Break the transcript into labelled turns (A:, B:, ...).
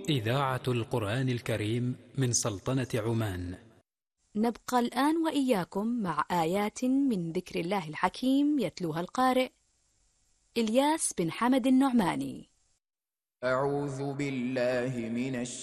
A: إذاعة القرآن الكريم من سلطنة عمان.
B: نبقى الآن وإياكم مع آيات من ذكر الله الحكيم يتلوها القارئ إلياس بن حمد النعماني.
C: أعوذ بالله من